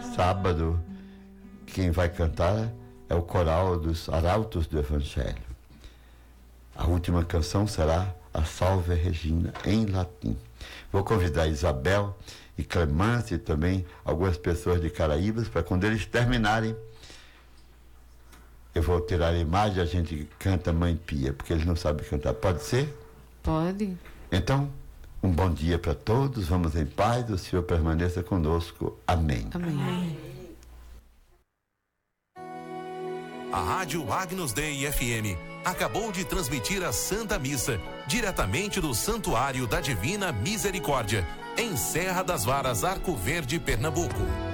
sábado, quem vai cantar é o coral dos Arautos do Evangelho. A última canção será a Salve Regina, em latim. Vou convidar Isabel e Clemance e também algumas pessoas de Caraíbas para quando eles terminarem, eu vou tirar a imagem e a gente canta Mãe Pia, porque eles não sabem cantar. Pode ser? Pode. Então, um bom dia para todos, vamos em paz, o Senhor permaneça conosco. Amém. Amém. A Rádio Agnus Dei FM acabou de transmitir a Santa Missa, diretamente do Santuário da Divina Misericórdia, em Serra das Varas, Arco Verde, Pernambuco.